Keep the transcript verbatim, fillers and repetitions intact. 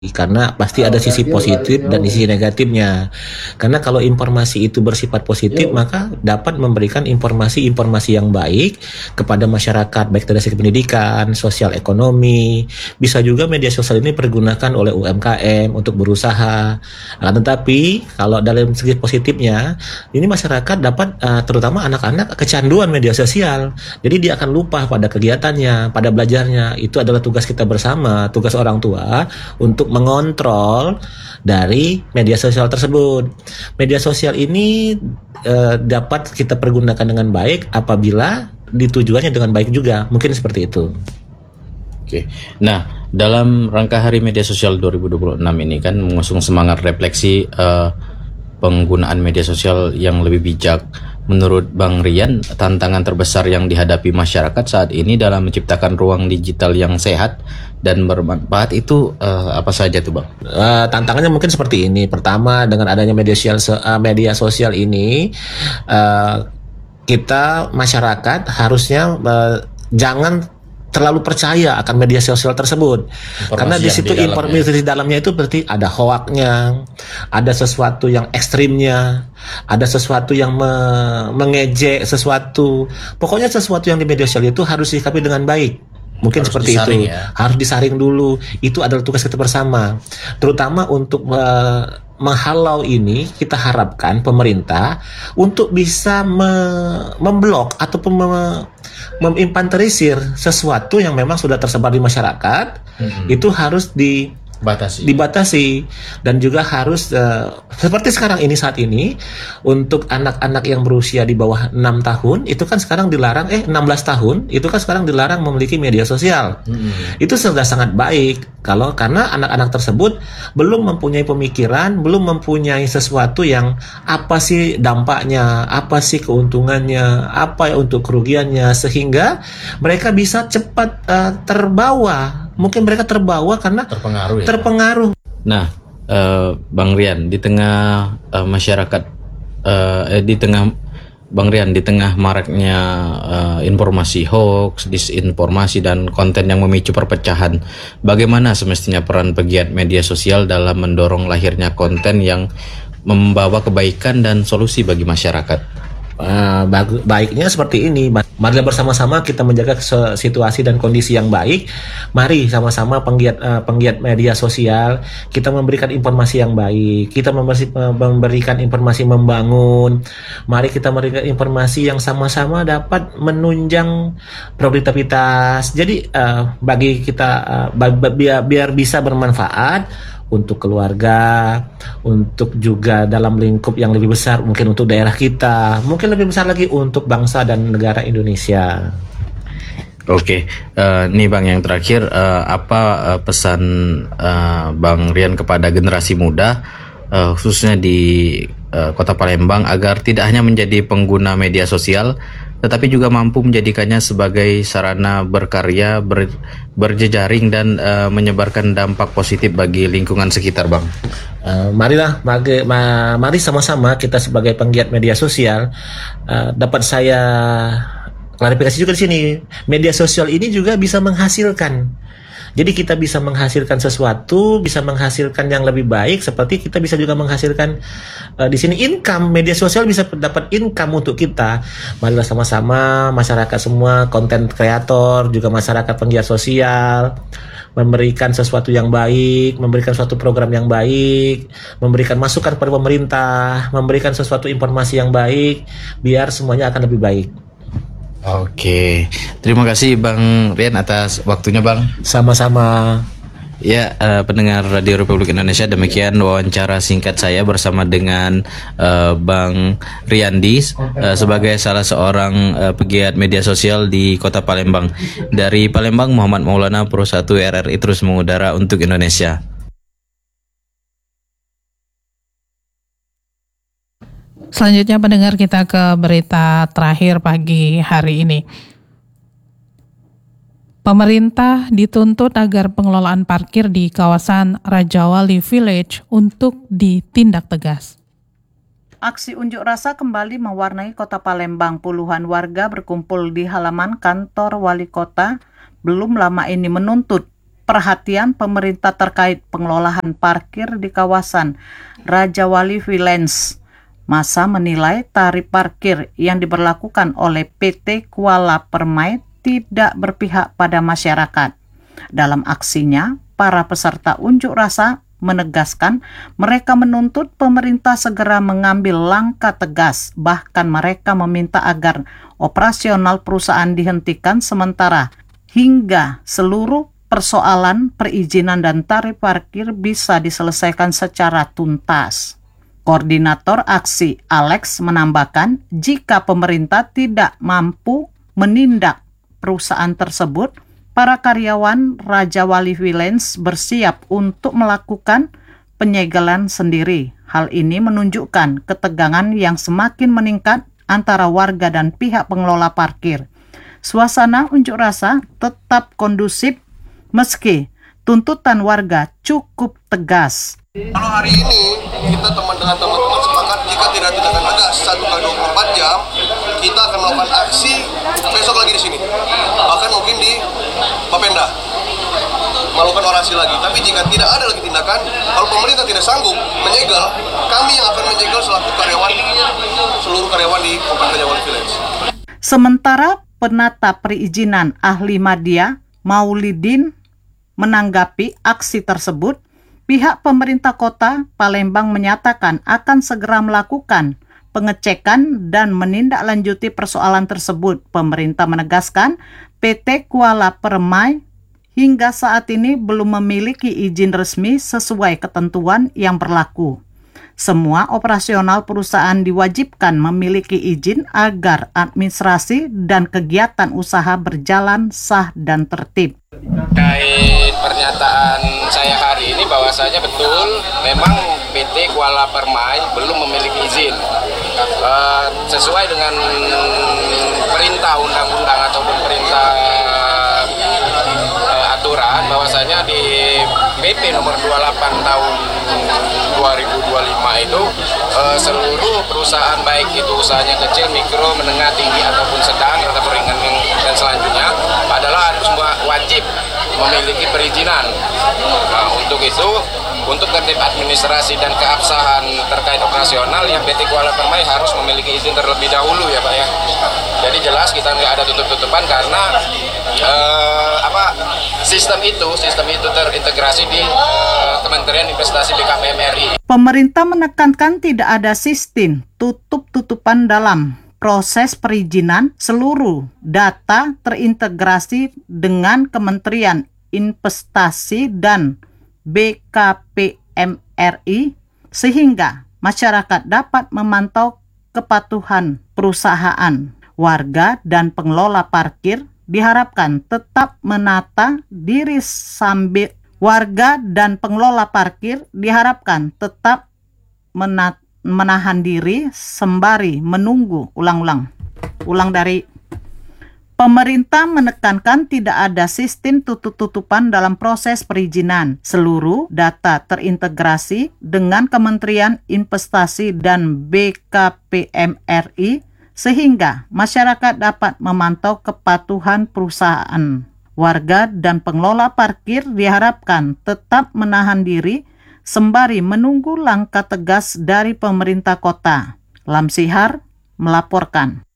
karena pasti ada sisi positif dan sisi negatifnya. Karena kalau informasi itu bersifat positif, maka dapat memberikan informasi-informasi yang baik kepada masyarakat, baik dari segi pendidikan, sosial ekonomi. Bisa juga media sosial ini dipergunakan oleh U M K M untuk berusaha. Nah, tetapi kalau dalam segi positifnya, ini masyarakat dapat, uh, terutama anak-anak, kecanduan media sosial. Jadi dia akan lupa pada kegiatannya, pada belajarnya. Itu adalah tugas kita bersama, tugas orang tua untuk mengontrol dari media sosial tersebut. Media sosial ini uh, dapat kita pergunakan dengan baik apabila ditujuannya dengan baik juga. Mungkin seperti itu. Oke. Nah, dalam rangka Hari Media Sosial dua ribu dua puluh enam ini kan mengusung semangat refleksi uh, penggunaan media sosial yang lebih bijak. Menurut Bang Rian, tantangan terbesar yang dihadapi masyarakat saat ini dalam menciptakan ruang digital yang sehat dan bermanfaat itu uh, apa saja tuh Bang? Uh, tantangannya mungkin seperti ini. Pertama, dengan adanya media sosial, uh, media sosial ini, uh, kita masyarakat harusnya uh, jangan terlalu percaya akan media sosial tersebut, informasi karena di situ di informasi di dalamnya itu berarti ada hoaknya, ada sesuatu yang ekstrimnya, ada sesuatu yang me mengejek sesuatu. Pokoknya sesuatu yang di media sosial itu harus disikapi dengan baik. Mungkin harus seperti itu, ya? Harus disaring dulu. Itu adalah tugas kita bersama, terutama untuk uh, menghalau ini. Kita harapkan pemerintah untuk bisa me memblok atau me menginfanterisir sesuatu yang memang sudah tersebar di masyarakat. Hmm. Itu harus di Batasi. dibatasi dan juga harus uh, seperti sekarang ini saat ini untuk anak-anak yang berusia di bawah enam tahun itu kan sekarang dilarang eh enam belas tahun itu kan sekarang dilarang memiliki media sosial. Hmm. Itu sudah sangat baik kalau karena anak-anak tersebut belum mempunyai pemikiran, belum mempunyai sesuatu yang apa sih dampaknya, apa sih keuntungannya, apa untuk kerugiannya, sehingga mereka bisa cepat uh, terbawa. Mungkin mereka terbawa karena terpengaruh. Ya, terpengaruh. Nah, uh, Bang Rian, di tengah uh, masyarakat, uh, eh, di tengah Bang Rian, di tengah maraknya uh, informasi hoax, disinformasi dan konten yang memicu perpecahan, bagaimana semestinya peran pegiat media sosial dalam mendorong lahirnya konten yang membawa kebaikan dan solusi bagi masyarakat? Uh, bagu- baiknya seperti ini. Mari bersama-sama kita menjaga situasi dan kondisi yang baik. Mari sama-sama penggiat uh, penggiat media sosial kita memberikan informasi yang baik. Kita memberi, uh, memberikan informasi membangun. Mari kita memberikan informasi yang sama-sama dapat menunjang produktivitas. Jadi uh, bagi kita uh, biar, biar bisa bermanfaat untuk keluarga, untuk juga dalam lingkup yang lebih besar, mungkin untuk daerah kita, mungkin lebih besar lagi untuk bangsa dan negara Indonesia. Oke, uh, nih Bang yang terakhir, uh, apa uh, pesan uh, Bang Rian kepada generasi muda, uh, khususnya di uh, Kota Palembang, agar tidak hanya menjadi pengguna media sosial, tetapi juga mampu menjadikannya sebagai sarana berkarya, ber, berjejaring dan uh, menyebarkan dampak positif bagi lingkungan sekitar, Bang. Uh, marilah, mari, ma, mari sama-sama kita sebagai penggiat media sosial. Uh, dapat saya klarifikasi juga di sini, media sosial ini juga bisa menghasilkan. Jadi kita bisa menghasilkan sesuatu, bisa menghasilkan yang lebih baik, seperti kita bisa juga menghasilkan uh, di sini income. Media sosial bisa dapat income untuk kita. Marilah sama-sama masyarakat semua, konten kreator, juga masyarakat penggiat sosial, memberikan sesuatu yang baik, memberikan suatu program yang baik, memberikan masukan kepada pemerintah, memberikan sesuatu informasi yang baik, biar semuanya akan lebih baik. Oke, terima kasih Bang Rian atas waktunya Bang. Sama-sama. Ya, uh, pendengar Radio Republik Indonesia, demikian wawancara singkat saya bersama dengan uh, Bang Riandi uh, sebagai salah seorang uh, pegiat media sosial di Kota Palembang. Dari Palembang, Muhammad Maulana, Pro satu R R I terus mengudara untuk Indonesia. Selanjutnya pendengar, kita ke berita terakhir pagi hari ini. Pemerintah dituntut agar pengelolaan parkir di kawasan Rajawali Village untuk ditindak tegas. Aksi unjuk rasa kembali mewarnai Kota Palembang. Puluhan warga berkumpul di halaman kantor wali kota belum lama ini menuntut perhatian pemerintah terkait pengelolaan parkir di kawasan Rajawali Village. Masa menilai tarif parkir yang diberlakukan oleh P T Kuala Permai tidak berpihak pada masyarakat. Dalam aksinya, para peserta unjuk rasa menegaskan mereka menuntut pemerintah segera mengambil langkah tegas, bahkan mereka meminta agar operasional perusahaan dihentikan sementara hingga seluruh persoalan perizinan dan tarif parkir bisa diselesaikan secara tuntas. Koordinator aksi Alex menambahkan, jika pemerintah tidak mampu menindak perusahaan tersebut, para karyawan Rajawali Village bersiap untuk melakukan penyegelan sendiri. Hal ini menunjukkan ketegangan yang semakin meningkat antara warga dan pihak pengelola parkir. Suasana unjuk rasa tetap kondusif meski tuntutan warga cukup tegas. Kalau hari ini kita teman dengan teman-teman sepakat jika tidak tindakan tegas satu kali dua puluh empat jam, kita akan melakukan aksi besok lagi di sini, bahkan mungkin di Bapenda melakukan orasi lagi. Tapi jika tidak ada lagi tindakan, kalau pemerintah tidak sanggup menyegel, kami yang akan menyegel selaku karyawan, seluruh karyawan di Kompleks Rajawali Village. Sementara penata perizinan ahli media Maulidin menanggapi aksi tersebut, pihak pemerintah kota Palembang menyatakan akan segera melakukan pengecekan dan menindaklanjuti persoalan tersebut. Pemerintah menegaskan P T Kuala Permai hingga saat ini belum memiliki izin resmi sesuai ketentuan yang berlaku. Semua operasional perusahaan diwajibkan memiliki izin agar administrasi dan kegiatan usaha berjalan sah dan tertib. Terkait pernyataan saya hari ini bahwasanya betul memang P T Kuala Permai belum memiliki izin uh, sesuai dengan perintah undang-undang ataupun perintah uh, aturan bahwasanya di P P nomor dua puluh delapan tahun dua ribu dua puluh lima itu uh, seluruh perusahaan baik itu usahanya kecil, mikro, menengah, tinggi ataupun sedang atau ringan dan selanjutnya adalah harus wajib memiliki perizinan. Nah, untuk itu, untuk tertib administrasi dan keabsahan terkait operasional, yang P T Kuala Permai harus memiliki izin terlebih dahulu ya Pak ya. Jadi jelas kita nggak ada tutup-tutupan karena eh, apa sistem itu sistem itu terintegrasi di eh, Kementerian Investasi B K P M R I. Pemerintah menekankan tidak ada sistem tutup-tutupan dalam proses perizinan. Seluruh data terintegrasi dengan Kementerian Investasi dan B K P M R I sehingga masyarakat dapat memantau kepatuhan perusahaan. Warga dan pengelola parkir diharapkan tetap menata diri sambil warga dan pengelola parkir diharapkan tetap menat, menahan diri sembari menunggu ulang-ulang ulang dari pemerintah menekankan tidak ada sistem tutup-tutupan dalam proses perizinan. Seluruh data terintegrasi dengan Kementerian Investasi dan B K P M R I sehingga masyarakat dapat memantau kepatuhan perusahaan. Warga dan pengelola parkir diharapkan tetap menahan diri sembari menunggu langkah tegas dari pemerintah kota. Lamsihar melaporkan.